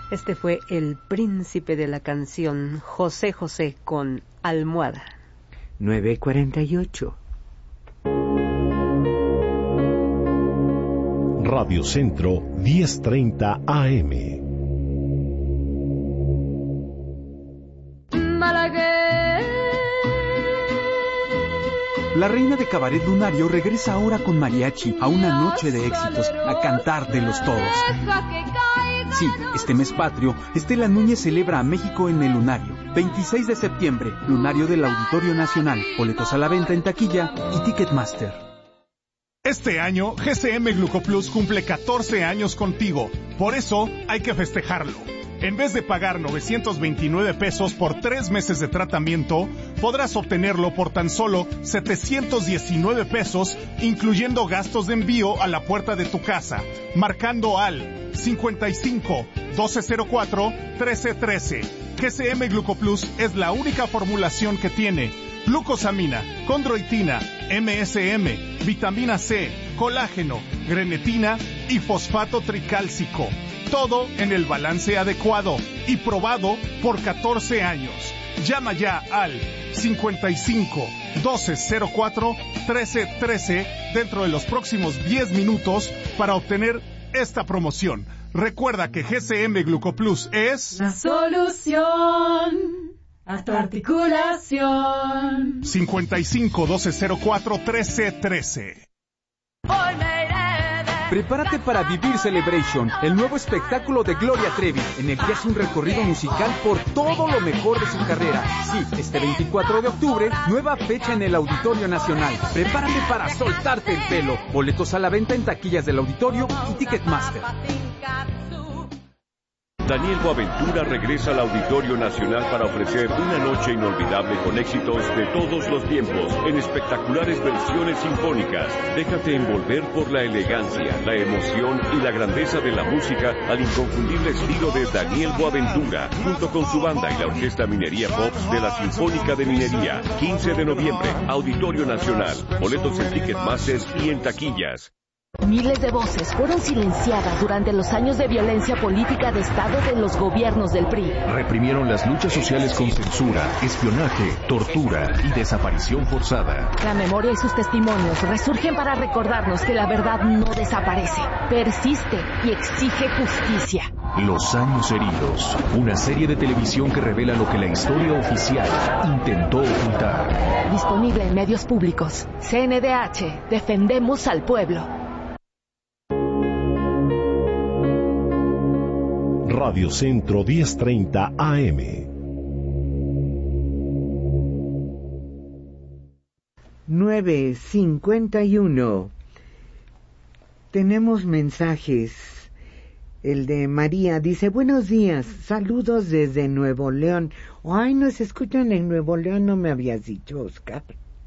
Este fue el príncipe de la canción, José José, con Almohada. 9:48. Radio Centro 10:30 AM. La reina de Cabaret Lunario regresa ahora con mariachi a una noche de éxitos, a cantar de los todos. Sí, este mes patrio, Estela Núñez celebra a México en el Lunario. 26 de septiembre, Lunario del Auditorio Nacional. Boletos a la venta en taquilla y Ticketmaster. Este año, GCM Glucoplus cumple 14 años contigo. Por eso, hay que festejarlo. En vez de pagar 929 pesos por 3 meses de tratamiento, podrás obtenerlo por tan solo 719 pesos, incluyendo gastos de envío a la puerta de tu casa, marcando al 55 1204 1313. GCM Glucoplus es la única formulación que tiene glucosamina, condroitina, MSM, vitamina C, colágeno, grenetina y fosfato tricálcico. Todo en el balance adecuado y probado por 14 años. Llama ya al 55 1204 1313 dentro de los próximos 10 minutos para obtener esta promoción. Recuerda que GCM Glucoplus es la solución a tu articulación. 55 1204 1313. Prepárate para vivir Celebration, el nuevo espectáculo de Gloria Trevi, en el que hace un recorrido musical por todo lo mejor de su carrera. Sí, este 24 de octubre, nueva fecha en el Auditorio Nacional. Prepárate para soltarte el pelo. Boletos a la venta en taquillas del auditorio y Ticketmaster. Daniel Boaventura regresa al Auditorio Nacional para ofrecer una noche inolvidable con éxitos de todos los tiempos, en espectaculares versiones sinfónicas. Déjate envolver por la elegancia, la emoción y la grandeza de la música al inconfundible estilo de Daniel Boaventura, junto con su banda y la Orquesta Minería Pops de la Sinfónica de Minería. 15 de noviembre, Auditorio Nacional. Boletos en Ticketmaster y en taquillas. Miles de voces fueron silenciadas durante los años de violencia política de Estado de los gobiernos del PRI. Reprimieron las luchas sociales con censura, espionaje, tortura y desaparición forzada. La memoria y sus testimonios resurgen para recordarnos que la verdad no desaparece, persiste y exige justicia. Los años heridos, una serie de televisión que revela lo que la historia oficial intentó ocultar. Disponible en medios públicos. CNDH, defendemos al pueblo. Radio Centro 10:30 AM. (9:51). Tenemos mensajes. El de María dice: buenos días, saludos desde Nuevo León. Ay, nos escuchan en Nuevo León, no me habías dicho, Oscar.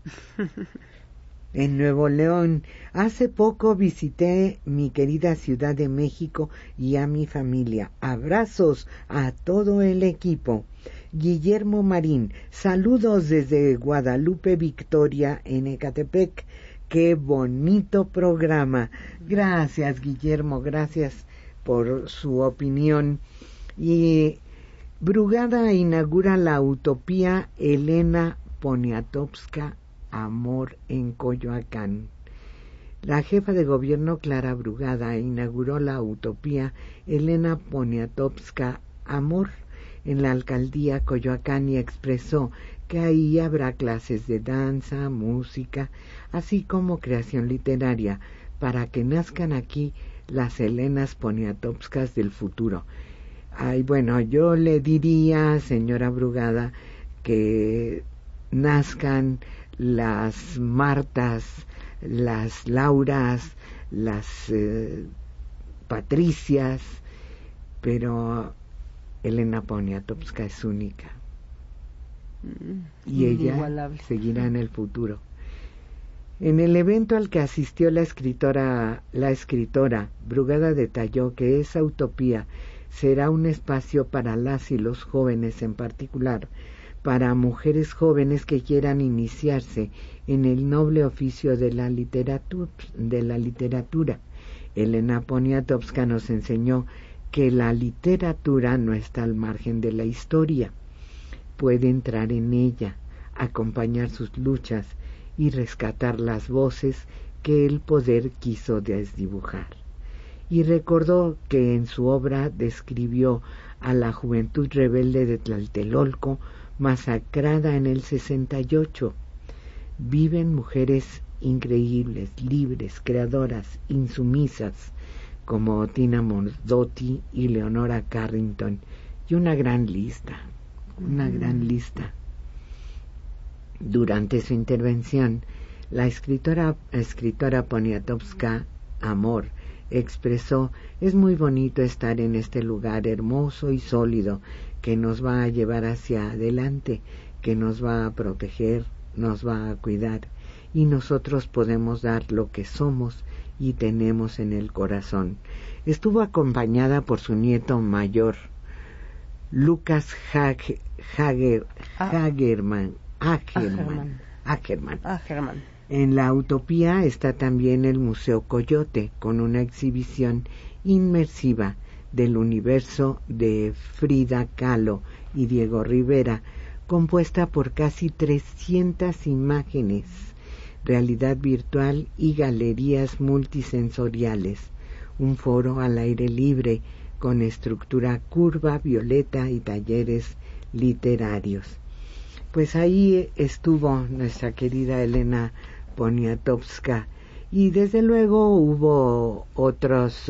En Nuevo León, hace poco visité mi querida Ciudad de México y a mi familia. Abrazos a todo el equipo. Guillermo Marín, saludos desde Guadalupe Victoria en Ecatepec. Qué bonito programa. Gracias, Guillermo, gracias por su opinión. Y Brugada inaugura la utopía Elena Poniatowska Amor en Coyoacán. La jefa de gobierno Clara Brugada inauguró la utopía Elena Poniatowska Amor en la alcaldía Coyoacán y expresó que ahí habrá clases de danza, música, así como creación literaria, para que nazcan aquí las Elenas Poniatowskas del futuro. Ay, bueno, yo le diría, señora Brugada, que nazcan las Martas, las Lauras, las Patricias, pero Elena Poniatowska es única. Y ella seguirá en el futuro. En el evento al que asistió la escritora Brugada detalló que esa utopía será un espacio para las y los jóvenes, en particular para mujeres jóvenes que quieran iniciarse en el noble oficio de la literatura. Elena Poniatowska nos enseñó que la literatura no está al margen de la historia, puede entrar en ella, acompañar sus luchas y rescatar las voces que el poder quiso desdibujar. Y recordó que en su obra describió a la juventud rebelde de Tlatelolco, masacrada en el 68. Viven mujeres increíbles, libres, creadoras, insumisas, como Tina Modotti y Leonora Carrington, y una gran lista. Durante su intervención, la escritora Poniatowska, Amor, expresó: es muy bonito estar en este lugar hermoso y sólido que nos va a llevar hacia adelante, que nos va a proteger, nos va a cuidar, y nosotros podemos dar lo que somos y tenemos en el corazón. Estuvo acompañada por su nieto mayor, Lucas Hagerman. En la Utopía está también el Museo Coyote, con una exhibición inmersiva del universo de Frida Kahlo y Diego Rivera, compuesta por casi 300 imágenes, realidad virtual y galerías multisensoriales, un foro al aire libre con estructura curva, violeta y talleres literarios. Pues ahí estuvo nuestra querida Elena Poniatowska, y desde luego hubo otros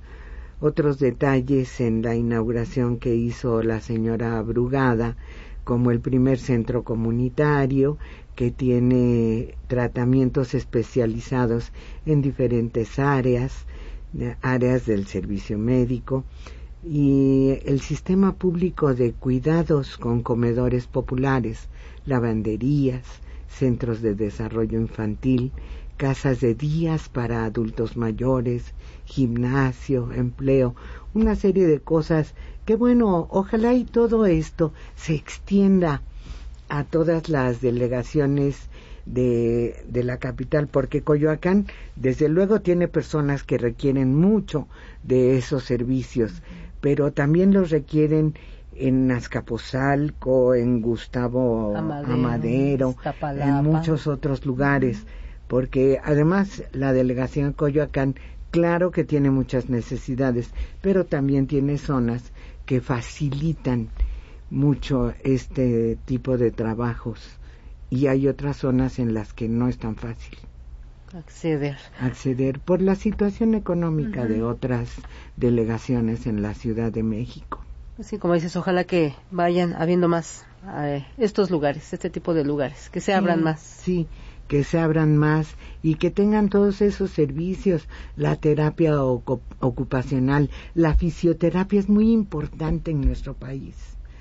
detalles en la inauguración que hizo la señora Brugada, como el primer centro comunitario que tiene tratamientos especializados en diferentes áreas del servicio médico, y el sistema público de cuidados con comedores populares, lavanderías, centros de desarrollo infantil, casas de días para adultos mayores, gimnasio, empleo, una serie de cosas que, bueno, ojalá y todo esto se extienda a todas las delegaciones de la capital, porque Coyoacán desde luego tiene personas que requieren mucho de esos servicios, pero también los requieren en Azcapotzalco, en Gustavo Amadero, en muchos otros lugares, porque además la delegación Coyoacán, claro que tiene muchas necesidades, pero también tiene zonas que facilitan mucho este tipo de trabajos, y hay otras zonas en las que no es tan fácil acceder por la situación económica de otras delegaciones en la Ciudad de México. Así como dices, ojalá que vayan habiendo más estos lugares, este tipo de lugares, que se abran más. Sí, que se abran más y que tengan todos esos servicios, la terapia ocupacional, la fisioterapia es muy importante en nuestro país.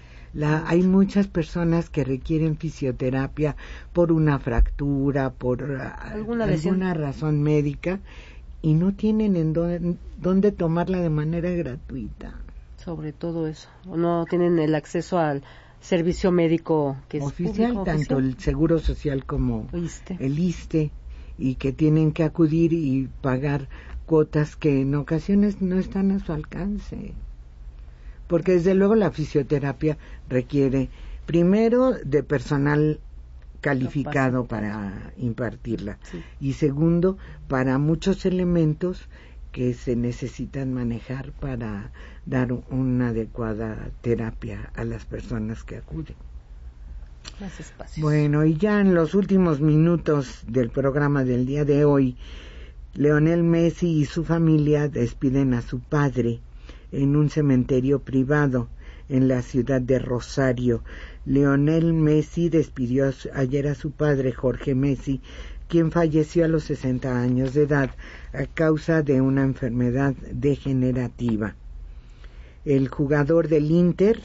Hay muchas personas que requieren fisioterapia por una fractura, por alguna razón médica, y no tienen en dónde tomarla de manera gratuita. Sobre todo eso, no tienen el acceso al servicio médico que es oficial, público, tanto oficial. El Seguro Social como el ISSSTE, y que tienen que acudir y pagar cuotas que en ocasiones no están a su alcance. Porque desde luego la fisioterapia requiere primero de personal calificado para impartirla, y segundo, para muchos elementos que se necesitan manejar para dar una adecuada terapia a las personas que acuden. Más espacios. Bueno, y ya en los últimos minutos del programa del día de hoy, Leonel Messi y su familia despiden a su padre en un cementerio privado en la ciudad de Rosario. Leonel Messi despidió ayer a su padre, Jorge Messi, quien falleció a los 60 años de edad a causa de una enfermedad degenerativa. El jugador del Inter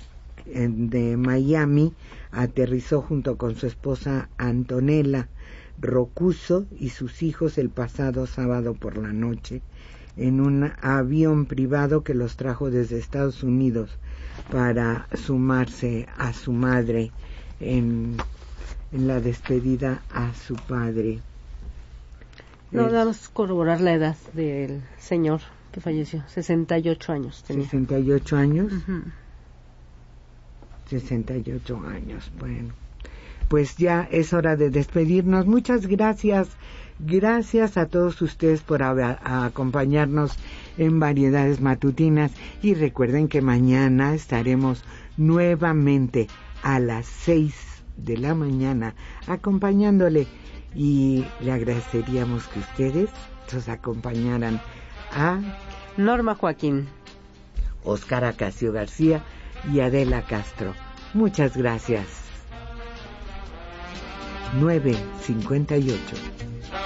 de Miami aterrizó junto con su esposa Antonella Rocuso y sus hijos el pasado sábado por la noche en un avión privado que los trajo desde Estados Unidos para sumarse a su madre en la despedida a su padre. No, vamos a corroborar la edad del señor que falleció. 68 años tenía. 68 años. Uh-huh. 68 años, bueno. Pues ya es hora de despedirnos. Muchas gracias. Gracias a todos ustedes por acompañarnos en Variedades Matutinas. Y recuerden que mañana estaremos nuevamente a las 6 de la mañana acompañándole. Y le agradeceríamos que ustedes nos acompañaran a Norma Joaquín, Óscar Acacio García y Adela Castro. Muchas gracias. 9:58.